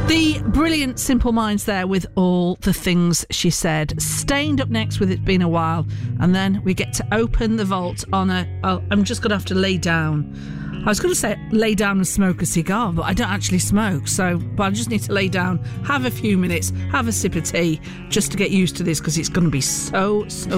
The brilliant Simple Minds there with All the Things She Said. Stained up next with It's Been a While. And then we get to open the vault on I'm just going to have to lay down. I was going to say lay down and smoke a cigar, but I don't actually smoke. But I just need to lay down, have a few minutes, have a sip of tea, just to get used to this, because it's going to be so